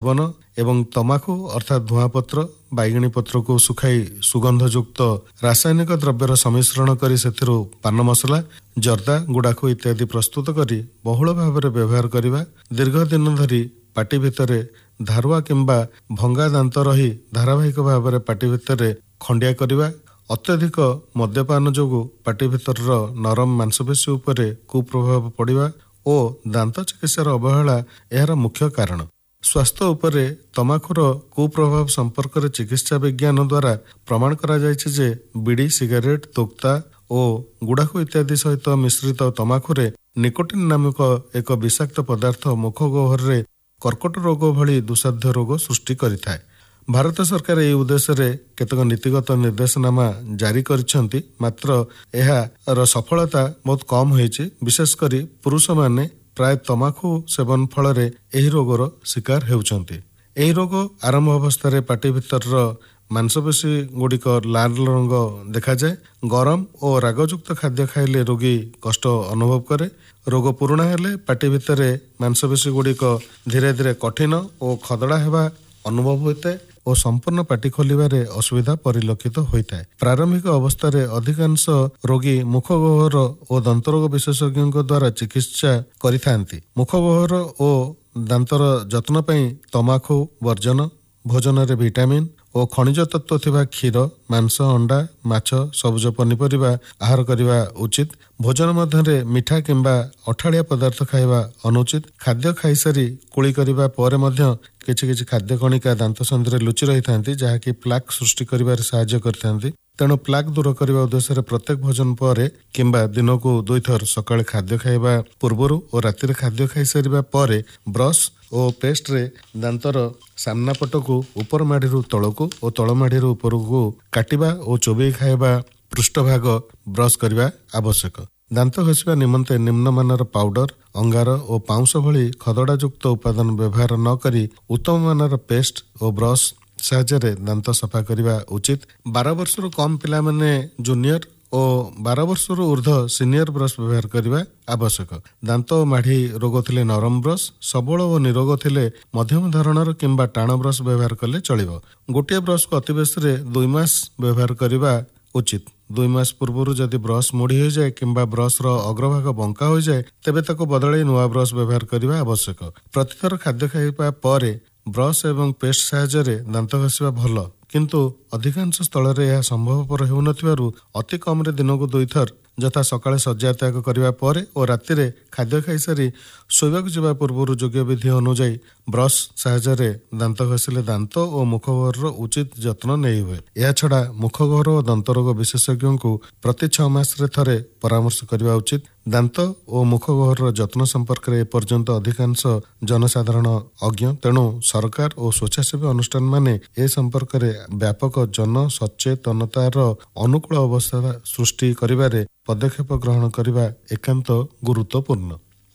ବନ ଏବଂ ତମାଖୁ ଅର୍ଥାତ୍ ଧୂଆଁପତ୍ର ବାଇଗଣୀ ପତ୍ରକୁ ଶୁଖାଇ ସୁଗନ୍ଧଯୁକ୍ତ ରାସାୟନିକ ଦ୍ରବ୍ୟର ସମ୍ମିଶ୍ରଣ କରି ସେଥିରୁ ପାନ ମସଲା ଜର୍ଦା ଗୁଡାଖୁ ଇତ୍ୟାଦି ପ୍ରସ୍ତୁତ କରି ବହୁଳ ଭାବରେ ବ୍ୟବହାର କରିବା, ଦୀର୍ଘ ଦିନ ଧରି ପାଟି ଭିତରେ ଧାରୁଆ କିମ୍ବା ଭଙ୍ଗା ଦାନ୍ତ ରହି ଧାରାବାହିକ ଭାବରେ ପାଟି ଭିତରେ ଖଣ୍ଡିଆ କରିବା, ଅତ୍ୟଧିକ ମଦ୍ୟପାନ ଯୋଗୁଁ ପାଟି ଭିତରର ନରମ ମାଂସପେଶୀ ଉପରେ କୁପ୍ରଭାବ ପଡ଼ିବା ଓ ଦାନ୍ତ ଚିକିତ୍ସାର ଅବହେଳା ଏହାର ମୁଖ୍ୟ କାରଣ। ସ୍ୱାସ୍ଥ୍ୟ ଉପରେ ତମାଖୁର କୁପ୍ରଭାବ ସମ୍ପର୍କରେ ଚିକିତ୍ସା ବିଜ୍ଞାନ ଦ୍ୱାରା ପ୍ରମାଣ କରାଯାଇଛି ଯେ ବିଡ଼ି, ସିଗାରେଟ୍, ତୋକ୍ତା ଓ ଗୁଡାଖୁ ଇତ୍ୟାଦି ସହିତ ମିଶ୍ରିତ ତମାଖୁରେ ନିକୋଟିନ୍ ନାମକ ଏକ ବିଷାକ୍ତ ପଦାର୍ଥ ମୁଖ ଗହ୍ୱରରେ କର୍କଟ ରୋଗ ଭଳି ଦୁଃସାଧ୍ୟ ରୋଗ ସୃଷ୍ଟି କରିଥାଏ। ଭାରତ ସରକାର ଏହି ଉଦ୍ଦେଶ୍ୟରେ କେତେକ ନୀତିଗତ ନିର୍ଦ୍ଦେଶନାମା ଜାରି କରିଛନ୍ତି, ମାତ୍ର ଏହାର ସଫଳତା ବହୁତ କମ୍ ହୋଇଛି। ବିଶେଷ କରି ପୁରୁଷମାନେ ପ୍ରାୟ ତମାଖୁ ସେବନ ଫଳରେ ଏହି ରୋଗର ଶିକାର ହେଉଛନ୍ତି। ଏହି ରୋଗ ଆରମ୍ଭ ଅବସ୍ଥାରେ ପାଟି ଭିତରର ମାଂସପେଶୀ ଗୁଡ଼ିକ ଲାଲ ରଙ୍ଗ ଦେଖାଯାଏ। ଗରମ ଓ ରାଗଯୁକ୍ତ ଖାଦ୍ୟ ଖାଇଲେ ରୋଗୀ କଷ୍ଟ ଅନୁଭବ କରେ। ରୋଗ ପୁରୁଣା ହେଲେ ପାଟି ଭିତରେ ମାଂସପେଶୀ ଗୁଡ଼ିକ ଧୀରେ ଧୀରେ କଠିନ ଓ ଖଦଡ଼ା ହେବା ଅନୁଭବ ହୋଇଥାଏ ଓ ସମ୍ପୂର୍ଣ୍ଣ ପାଟି ଖୋଲିବାରେ ଅସୁବିଧା ପରିଲକ୍ଷିତ ହୋଇଥାଏ। ପ୍ରାରମ୍ଭିକ ଅବସ୍ଥାରେ ଅଧିକାଂଶ ରୋଗୀ ମୁଖ ଗହ୍ୱର ଓ ଦନ୍ତରୋଗ ବିଶେଷଜ୍ଞଙ୍କ ଦ୍ୱାରା ଚିକିତ୍ସା କରିଥାନ୍ତି। ମୁଖ ଗହ୍ୱର ଓ ଦାନ୍ତର ଯତ୍ନ ପାଇଁ ତମାଖୁ ବର୍ଜନ, ଭୋଜନରେ ଭିଟାମିନ୍ ଓ ଖଣିଜ ତତ୍ତ୍ୱ ଥିବା କ୍ଷୀର, ମାଂସ, ଅଣ୍ଡା, ମାଛ, ସବୁଜ ପନିପରିବା ଆହାର କରିବା ଉଚିତ। ଭୋଜନ ମଧ୍ୟରେ ମିଠା କିମ୍ବା ଅଠାଳିଆ ପଦାର୍ଥ ଖାଇବା ଅନୁଚିତ। ଖାଦ୍ୟ ଖାଇସାରି କୁଳି କରିବା ପରେ ମଧ୍ୟ କିଛି କିଛି ଖାଦ୍ୟ କଣିକା ଦାନ୍ତ ସନ୍ଧିରେ ଲୁଚି ରହିଥାନ୍ତି, ଯାହାକି ପ୍ଲାକ୍ ସୃଷ୍ଟି କରିବାରେ ସାହାଯ୍ୟ କରିଥାନ୍ତି। ତେଣୁ ପ୍ଲାକ୍ ଦୂର କରିବା ଉଦ୍ଦେଶ୍ୟରେ ପ୍ରତ୍ୟେକ ଭୋଜନ ପରେ କିମ୍ବା ଦିନକୁ 2 ଥର ସକାଳେ ଖାଦ୍ୟ ଖାଇବା ପୂର୍ବରୁ ଓ ରାତିରେ ଖାଦ୍ୟ ଖାଇସାରିବା ପରେ ବ୍ରସ୍ ଓ ପେଷ୍ଟରେ ଦାନ୍ତର ସାମ୍ନା ପଟକୁ ଉପର ମାଢ଼ିରୁ ତଳକୁ ଓ ତଳ ମାଢ଼ିରୁ ଉପରକୁ କାଟିବା ଓ ଚୋବେଇ ଖାଇବା ପୃଷ୍ଠଭାଗ ବ୍ରସ୍ କରିବା ଆବଶ୍ୟକ। ଦାନ୍ତ ଘଷିବା ନିମନ୍ତେ ନିମ୍ନମାନର ପାଉଡର, ଅଙ୍ଗାର ଓ ପାଉଁଶ ଭଳି ଖଦଡ଼ାଯୁକ୍ତ ଉପାଦାନ ବ୍ୟବହାର ନ କରି ଉତ୍ତମ ମାନର ପେଷ୍ଟ ଓ ବ୍ରସ୍ ସାହାଯ୍ୟରେ ଦାନ୍ତ ସଫା କରିବା ଉଚିତ। 12 ବର୍ଷରୁ କମ୍ ପିଲାମାନେ ଜୁନିୟର ଓ 12 ବର୍ଷରୁ ଉର୍ଦ୍ଧ୍ୱ ସିନିୟର ବ୍ରସ୍ ବ୍ୟବହାର କରିବା ଆବଶ୍ୟକ। ଦାନ୍ତ ଓ ମାଢ଼ି ରୋଗ ଥିଲେ ନରମ ବ୍ରସ୍, ସବଳ ଓ ନିରୋଗ ଥିଲେ ମଧ୍ୟମ ଧରଣର କିମ୍ବା ଟାଣ ବ୍ରସ୍ ବ୍ୟବହାର କଲେ ଚଳିବ। ଗୋଟିଏ ବ୍ରସ୍କୁ ଅତି ବେଶୀରେ 2 ମାସ ବ୍ୟବହାର କରିବା ଉଚିତ। 2 ମାସ ପୂର୍ବରୁ ଯଦି ବ୍ରସ୍ ମୋଡ଼ି ହୋଇଯାଏ କିମ୍ବା ବ୍ରସ୍ର ଅଗ୍ରଭାଗ ବଙ୍କା ହୋଇଯାଏ, ତେବେ ତାକୁ ବଦଳାଇ ନୂଆ ବ୍ରସ୍ ବ୍ୟବହାର କରିବା ଆବଶ୍ୟକ। ପ୍ରତିଥର ଖାଦ୍ୟ ଖାଇବା ପରେ ବ୍ରସ୍ ଏବଂ ପେଷ୍ଟ ସାହାଯ୍ୟରେ ଦାନ୍ତ ଘଷିବା ଭଲ, କିନ୍ତୁ ଅଧିକାଂଶ ସ୍ଥଳରେ ଏହା ସମ୍ଭବପର ହେଉନଥିବାରୁ ଅତି କମ୍ରେ ଦିନକୁ 2 ଥର, ଯଥା ସକାଳେ ଶଯ୍ୟା ତ୍ୟାଗ କରିବା ପରେ ଓ ରାତିରେ ଖାଦ୍ୟ ଖାଇସାରି ଶୋଇବାକୁ ଯିବା ପୂର୍ବରୁ ଯୋଗ୍ୟ ବିଧି ଅନୁଯାୟୀ ବ୍ରସ୍ ସାହାଯ୍ୟରେ ଦାନ୍ତ ଘଷିଲେ ଦାନ୍ତ ଓ ମୁଖ ଗହ୍ୱରର ଉଚିତ ଯତ୍ନ ନେଇ ହୁଏ। ଏହାଛଡ଼ା ମୁଖ ଗହ୍ୱର ଓ ଦନ୍ତରୋଗ ବିଶେଷଜ୍ଞଙ୍କୁ ପ୍ରତି 6 ମାସରେ ଥରେ ପରାମର୍ଶ କରିବା ଉଚିତ। ଦାନ୍ତ ଓ ମୁଖ ଗହ୍ୱରର ଯତ୍ନ ସମ୍ପର୍କରେ ଏପର୍ଯ୍ୟନ୍ତ ଅଧିକାଂଶ ଜନସାଧାରଣ ଅଜ୍ଞ, ତେଣୁ ସରକାର ଓ ସ୍ୱେଚ୍ଛାସେବୀ ଅନୁଷ୍ଠାନମାନେ ଏ ସମ୍ପର୍କରେ ବ୍ୟାପକ ଜନ ସଚେତନତାର ଅନୁକୂଳ ଅବସ୍ଥା ସୃଷ୍ଟି କରିବାରେ ପଦକ୍ଷେପ ଗ୍ରହଣ କରିବା ଏକାନ୍ତ ଗୁରୁତ୍ୱପୂର୍ଣ୍ଣ।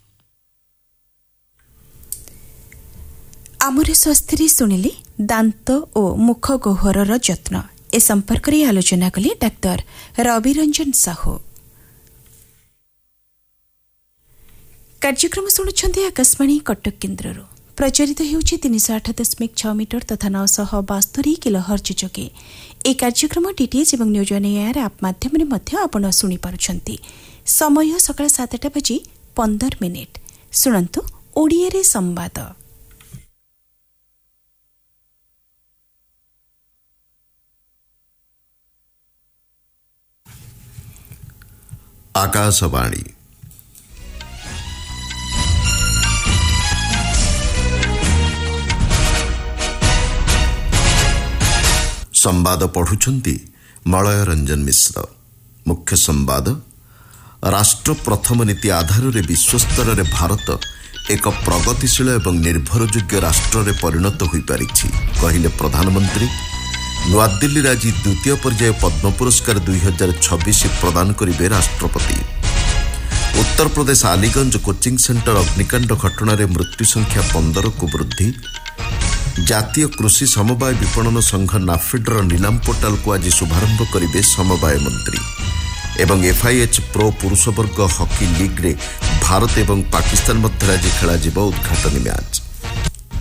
ଆମର ସ୍ୱାସ୍ଥ୍ୟରେ ଶୁଣିଲେ ଦାନ୍ତ ଓ ମୁଖ ଗହ୍ୱରର ଯତ୍ନ। ଏ ସମ୍ପର୍କରେ ଆଲୋଚନା କଲେ ଡାକ୍ତର ରବି ରଞ୍ଜନ ସାହୁ। କାର୍ଯ୍ୟକ୍ରମ ଶୁଣୁଛନ୍ତି ଆକାଶବାଣୀ କଟକ କେନ୍ଦ୍ରରୁ। ପ୍ରଚାରିତ ହେଉଛି 308.6 ମିଟର ତଥା 972 କିଲୋହର୍ଜ ଯୋଗେ। ଏହି କାର୍ଯ୍ୟକ୍ରମ DTH ଏବଂ ନ୍ୟୁଜ୍ ଅନ୍ ଏୟାର ଆପ୍ ମାଧ୍ୟମରେ ମଧ୍ୟ ଆପଣ ଶୁଣିପାରୁଛନ୍ତି। ସମୟ ସକାଳ 7:15। ଶୁଣନ୍ତୁ ଓଡ଼ିଆରେ ସମ୍ବାଦ। आकाशवाणी संवाद पढ़ुछंती मलय रंजन मिश्र। मुख्य संवाद। राष्ट्र प्रथम नीति आधार में विश्वस्तर में भारत एक प्रगतिशील एवं निर्भरयोग्य राष्ट्र में परिणत हो पारि कहले प्रधानमंत्री। नुआदिल्ली आज द्वितीय पर्याय पद्म पुरस्कार 2026 प्रदान करेंगे राष्ट्रपति। उत्तर प्रदेश आलीगंज कोचिंग सेंटर अग्निकांड घटन मृत्यु संख्या 15 को वृद्धि। जातीय कृषि समवाय विपणन संघ नाफेडर नीलाम पोर्टाल को आज शुभारंभ करेंगे समवाय मंत्री। एवं FIH प्रो पुरुष वर्ग हॉकी लीग रे भारत एवं पाकिस्तान मध्य आज खेल उद्घाटनी मैच।